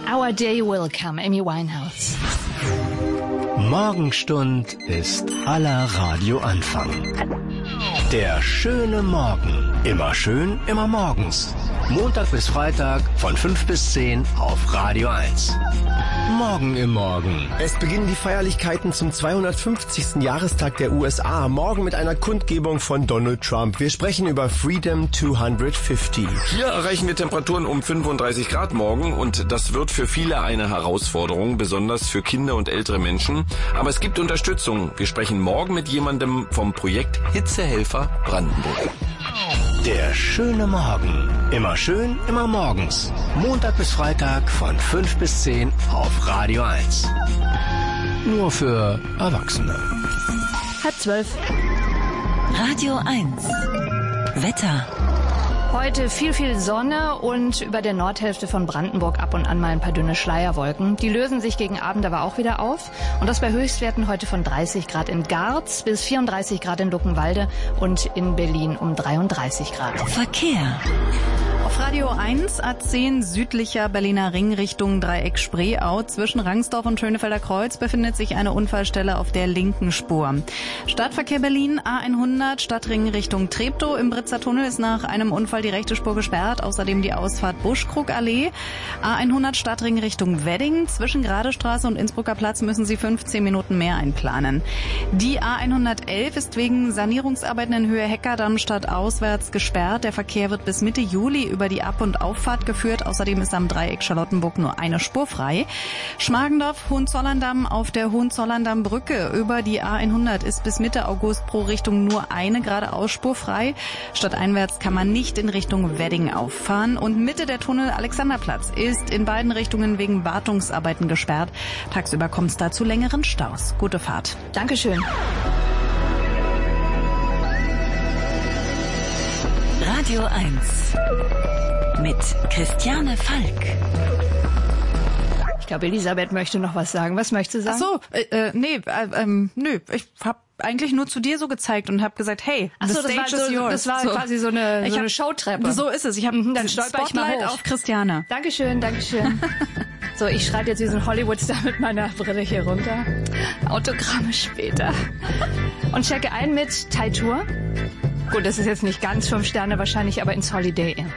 Our Day Will Come, Amy Winehouse. Morgenstund ist aller Radioanfang. Der schöne Morgen. Immer schön, immer morgens. Montag bis Freitag von 5 bis 10 auf Radio 1. Morgen im Morgen. Es beginnen die Feierlichkeiten zum 250. Jahrestag der USA. Morgen mit einer Kundgebung von Donald Trump. Wir sprechen über Freedom 250. Hier erreichen wir Temperaturen um 35 Grad morgen und das wird für viele eine Herausforderung, besonders für Kinder und ältere Menschen. Aber es gibt Unterstützung. Wir sprechen morgen mit jemandem vom Projekt Hitzehelfer Brandenburg. Der schöne Morgen. Immer schön, immer morgens. Montag bis Freitag von 5 bis 10 auf Radio 1. Nur für Erwachsene. 11:30. Radio 1. Wetter. Heute viel Sonne und über der Nordhälfte von Brandenburg ab und an mal ein paar dünne Schleierwolken. Die lösen sich gegen Abend aber auch wieder auf. Und das bei Höchstwerten heute von 30 Grad in Garz bis 34 Grad in Luckenwalde und in Berlin um 33 Grad. Verkehr. Auf Radio 1 A10 südlicher Berliner Ring Richtung Dreieck Spreeau. Zwischen Rangsdorf und Schönefelder Kreuz befindet sich eine Unfallstelle auf der linken Spur. Stadtverkehr Berlin A100 Stadtring Richtung Treptow. Im Britzer Tunnel ist nach einem Unfall die rechte Spur gesperrt. Außerdem die Ausfahrt Buschkrugallee. A100 Stadtring Richtung Wedding. Zwischen Gradestraße und Innsbrucker Platz müssen Sie 15 Minuten mehr einplanen. Die A111 ist wegen Sanierungsarbeiten in Höhe Heckerdamm stadtauswärts gesperrt. Der Verkehr wird bis Mitte Juli über die Ab- und Auffahrt geführt. Außerdem ist am Dreieck Charlottenburg nur eine Spur frei. Schmargendorf, Hohenzollern-Damm auf der Hohenzollern-Damm-Brücke über die A100 ist bis Mitte August pro Richtung nur eine geradeausspur frei. Stadteinwärts kann man nicht in Richtung Wedding auffahren. Und Mitte der Tunnel Alexanderplatz ist in beiden Richtungen wegen Wartungsarbeiten gesperrt. Tagsüber kommt es da zu längeren Staus. Gute Fahrt. Dankeschön. Radio 1 mit Christiane Falk. Ich glaube, Elisabeth möchte noch was sagen. Was möchtest du sagen? Ach so, nö. Ich hab eigentlich nur zu dir so gezeigt und hab gesagt, hey, the stage is yours. Das war quasi so eine Showtreppe. So ist es. Ich habe dann stolper ich mal hoch auf Christiane. Dankeschön. So, ich schreibe jetzt diesen Hollywood-Star mit meiner Brille hier runter. Autogramme später. Und checke ein mit Thai Tour. Gut, das ist jetzt nicht ganz 5 Sterne wahrscheinlich, aber ins Holiday Inn.